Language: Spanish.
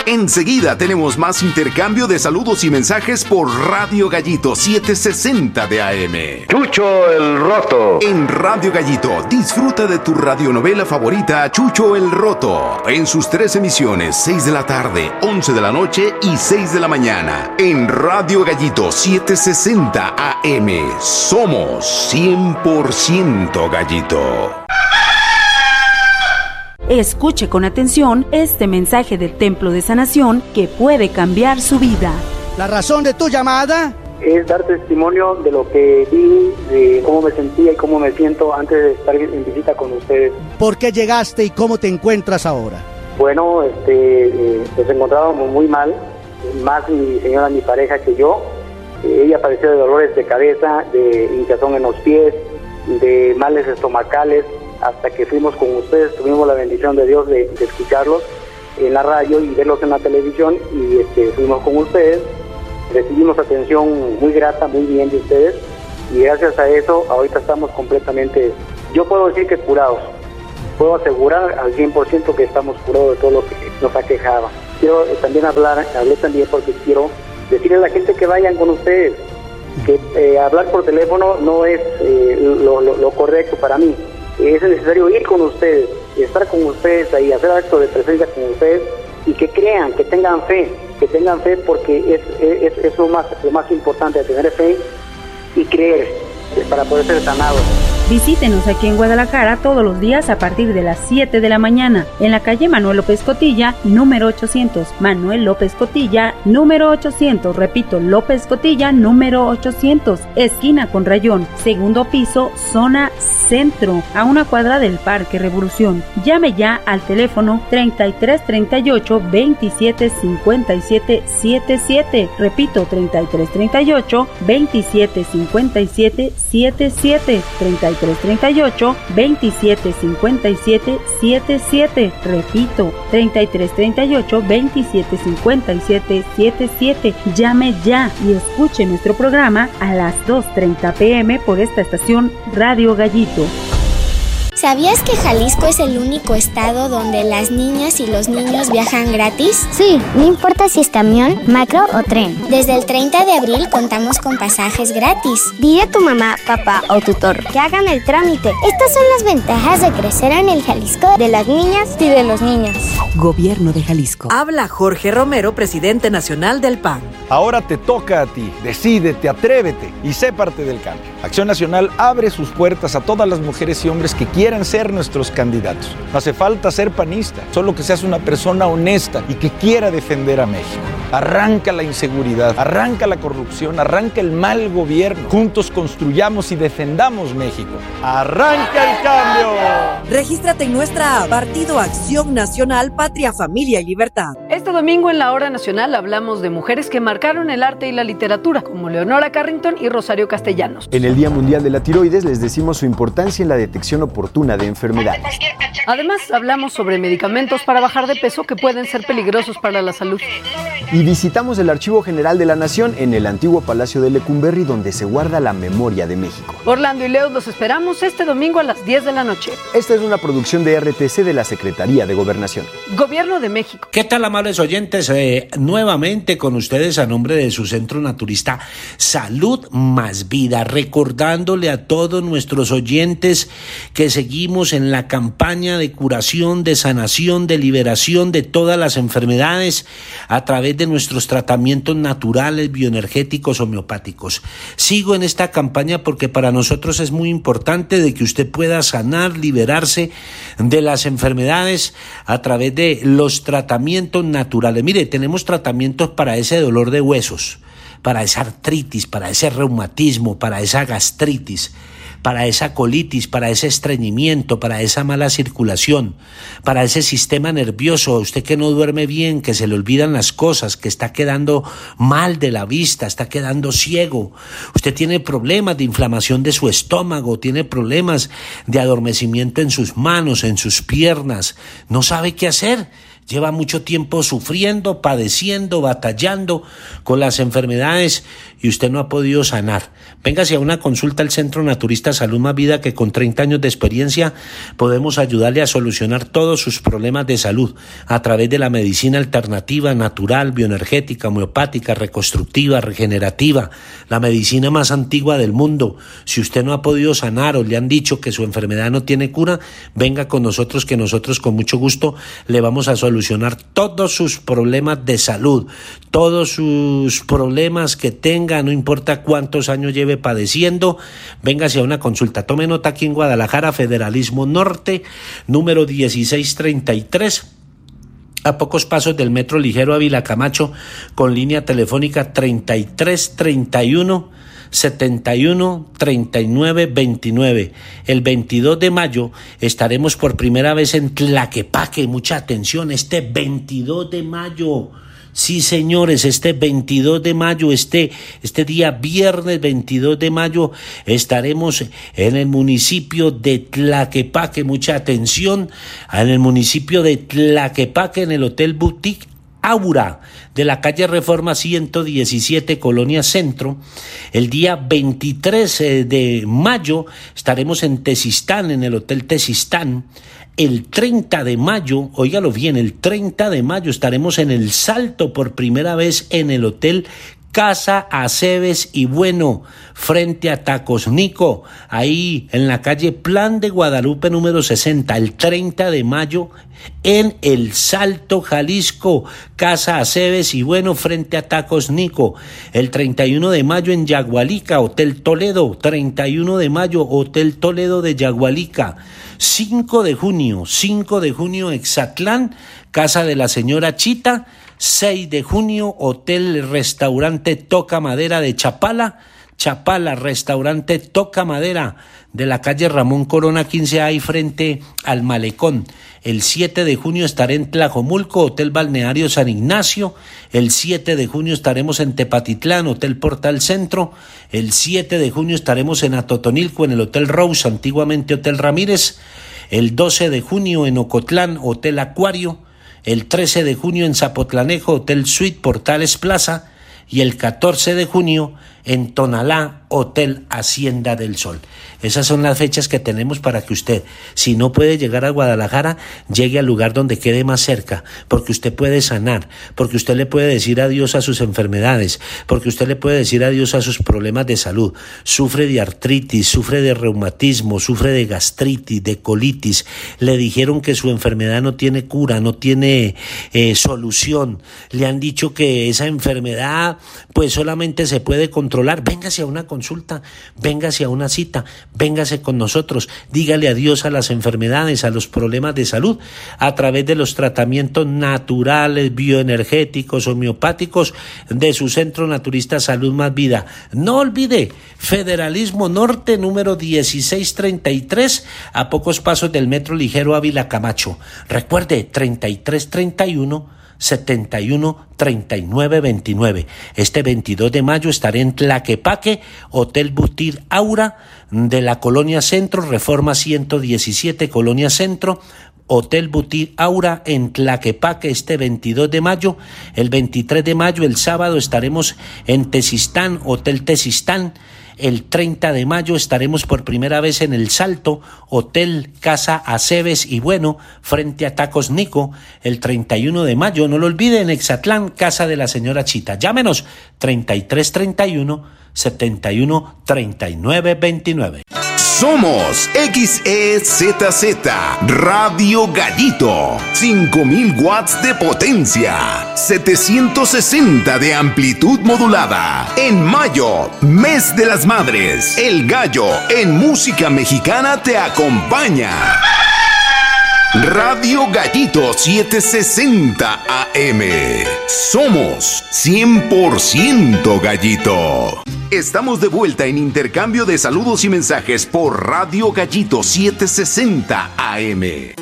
Enseguida tenemos más intercambio de saludos y mensajes por Radio Gallito 760 de AM. Chucho el Roto. En Radio Gallito, disfruta de tu radionovela favorita Chucho el Roto. En sus 3 emisiones, 6 de la tarde, 11 de la noche y 6 de la mañana. En Radio Gallito 760 AM. Somos 100% Gallito. Escuche con atención este mensaje del Templo de Sanación que puede cambiar su vida. La razón de tu llamada es dar testimonio de lo que vi, de cómo me sentía y cómo me siento antes de estar en visita con ustedes. ¿Por qué llegaste y cómo te encuentras ahora? Bueno, nos encontrábamos muy mal, más mi señora, mi pareja que yo. Ella padeció de dolores de cabeza, de hinchazón en los pies, de males estomacales. Hasta que fuimos con ustedes, tuvimos la bendición de Dios de escucharlos en la radio y verlos en la televisión, y fuimos con ustedes, recibimos atención muy grata, muy bien de ustedes, y gracias a eso ahorita estamos completamente, yo puedo decir que curados, puedo asegurar al 100% que estamos curados de todo lo que nos aquejaba. Quiero también hablé también porque quiero decirle a la gente que vayan con ustedes, que hablar por teléfono no es lo correcto para mí. Es necesario ir con ustedes, estar con ustedes ahí, hacer acto de presencia con ustedes, y que crean, que tengan fe porque es lo más importante, tener fe y creer para poder ser sanados. Visítenos aquí en Guadalajara todos los días a partir de las 7 de la mañana, en la calle Manuel López Cotilla, número 800. Manuel López Cotilla, número 800. Repito, López Cotilla, número 800. Esquina con Rayón, segundo piso, zona centro, a una cuadra del Parque Revolución. Llame ya al teléfono 3338 27 57 77. Repito, 3338 27 57 77. 3338 27 57 77. Repito, 3338 27 57 77. Llame ya y escuche nuestro programa a las 2:30 p.m. por esta estación Radio Gallito. ¿Sabías que Jalisco es el único estado donde las niñas y los niños viajan gratis? Sí, no importa si es camión, macro o tren. Desde el 30 de abril contamos con pasajes gratis. Dile a tu mamá, papá o tutor que hagan el trámite. Estas son las ventajas de crecer en el Jalisco de las niñas y de los niños. Gobierno de Jalisco. Habla Jorge Romero, presidente nacional del PAN. Ahora te toca a ti. Decídete, atrévete y sé parte del cambio. Acción Nacional abre sus puertas a todas las mujeres y hombres que quieran ser nuestros candidatos. No hace falta ser panista, solo que seas una persona honesta y que quiera defender a México. Arranca la inseguridad, arranca la corrupción, arranca el mal gobierno. Juntos construyamos y defendamos México. ¡Arranca el cambio! Regístrate en nuestra app, Partido Acción Nacional, Patria, Familia y Libertad. Este domingo en la Hora Nacional hablamos de mujeres que marcaron el arte y la literatura, como Leonora Carrington y Rosario Castellanos. En el Día Mundial de la Tiroides les decimos su importancia en la detección oportuna de enfermedades. Además, hablamos sobre medicamentos para bajar de peso que pueden ser peligrosos para la salud. Y visitamos el Archivo General de la Nación en el antiguo Palacio de Lecumberri, donde se guarda la memoria de México. Orlando y Leo los esperamos este domingo a las 10 de la noche. Esta es una producción de RTC de la Secretaría de Gobernación. Gobierno de México. ¿Qué tal, amables oyentes? Nuevamente con ustedes a nombre de su centro naturista Salud Más Vida, recordándole a todos nuestros oyentes que seguimos en la campaña de curación, de sanación, de liberación de todas las enfermedades a través de nuestros tratamientos naturales, bioenergéticos, homeopáticos. Sigo en esta campaña porque para nosotros es muy importante de que usted pueda sanar, liberarse de las enfermedades a través de los tratamientos naturales. Mire, tenemos tratamientos para ese dolor de huesos, para esa artritis, para ese reumatismo, para esa gastritis, para esa colitis, para ese estreñimiento, para esa mala circulación, para ese sistema nervioso, usted que no duerme bien, que se le olvidan las cosas, que está quedando mal de la vista, está quedando ciego, usted tiene problemas de inflamación de su estómago, tiene problemas de adormecimiento en sus manos, en sus piernas, no sabe qué hacer. lleva mucho tiempo sufriendo, padeciendo, batallando con las enfermedades y usted no ha podido sanar. Véngase a una consulta al Centro Naturista Salud Más Vida, que con 30 años de experiencia podemos ayudarle a solucionar todos sus problemas de salud a través de la medicina alternativa, natural, bioenergética, homeopática, reconstructiva, regenerativa, la medicina más antigua del mundo. Si usted no ha podido sanar o le han dicho que su enfermedad no tiene cura, venga con nosotros, que nosotros con mucho gusto le vamos a solucionar todos sus problemas de salud, todos sus problemas que tenga, no importa cuántos años lleve padeciendo. Véngase a una consulta. Tome nota: aquí en Guadalajara, Federalismo Norte, número 1633, a pocos pasos del Metro Ligero Ávila Camacho, con línea telefónica 3331 71 39 29. El 22 de mayo estaremos por primera vez en Tlaquepaque. Mucha atención, este 22 de mayo. Sí, señores, este 22 de mayo, este día viernes 22 de mayo, estaremos en el municipio de Tlaquepaque. Mucha atención, en el municipio de Tlaquepaque, en el Hotel Boutique Aura de la calle Reforma 117, Colonia Centro. El día 23 de mayo estaremos en Tezistán, en el Hotel Tezistán. El 30 de mayo, óigalo bien, el 30 de mayo estaremos en El Salto por primera vez en el Hotel Casa Aceves y Bueno, frente a Tacos Nico, ahí en la calle Plan de Guadalupe número 60, el 30 de mayo en El Salto, Jalisco, Casa Aceves y Bueno, frente a Tacos Nico. El 31 de mayo en Yagualica, Hotel Toledo, 31 de mayo, Hotel Toledo de Yagualica. 5 de junio, Exatlán, Casa de la Señora Chita. 6 de junio, Hotel Restaurante Toca Madera de Chapala, Restaurante Toca Madera de la calle Ramón Corona 15A y frente al Malecón. El 7 de junio estaré en Tlajomulco, Hotel Balneario San Ignacio. El 7 de junio estaremos en Tepatitlán, Hotel Portal Centro. El 7 de junio estaremos en Atotonilco, en el Hotel Rose, antiguamente Hotel Ramírez. El 12 de junio en Ocotlán, Hotel Acuario. El 13 de junio en Zapotlanejo, Hotel Suite Portales Plaza, y el 14 de junio en Tonalá, Hotel Hacienda del Sol. Esas son las fechas que tenemos para que usted, si no puede llegar a Guadalajara, llegue al lugar donde quede más cerca, porque usted puede sanar, porque usted le puede decir adiós a sus enfermedades, porque usted le puede decir adiós a sus problemas de salud. Sufre de artritis, sufre de reumatismo, sufre de gastritis, de colitis. Le dijeron que su enfermedad no tiene cura, no tiene solución. Le han dicho que esa enfermedad pues solamente se puede controlar. Véngase a una consulta, véngase a una cita, véngase con nosotros, dígale adiós a las enfermedades, a los problemas de salud, a través de los tratamientos naturales, bioenergéticos, homeopáticos de su Centro Naturista Salud Más Vida. No olvide, Federalismo Norte, número 1633, a pocos pasos del Metro Ligero Ávila Camacho. Recuerde, 3331 71 39 29. Este 22 de mayo estaré en Tlaquepaque, Hotel Boutique Aura de la Colonia Centro, Reforma 117, Colonia Centro. Hotel Boutique Aura en Tlaquepaque este 22 de mayo. El 23 de mayo, el sábado, estaremos en Tezistán, Hotel Tezistán. El 30 de mayo estaremos por primera vez en El Salto, Hotel Casa Aceves y Bueno, frente a Tacos Nico. El 31 de mayo, no lo olviden, en Exatlán, Casa de la Señora Chita. Llámenos 3331 71 39 29. Somos XEZZ Radio Gallito, 5000 watts de potencia, 760 de amplitud modulada. En mayo, mes de las madres, El Gallo en música mexicana te acompaña. Radio Gallito 760 AM. Somos 100% Gallito. Estamos de vuelta en intercambio de saludos y mensajes por Radio Gallito 760 AM.